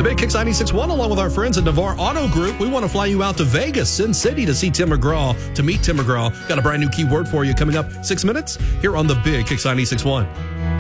Big Kicks 96.1 along with our friends at Navarre Auto Group. We want to fly you out to Vegas, Sin City to see Tim McGraw, to meet Tim McGraw. Got a brand new keyword for you coming up 6 minutes here on the Big Kicks 96.1.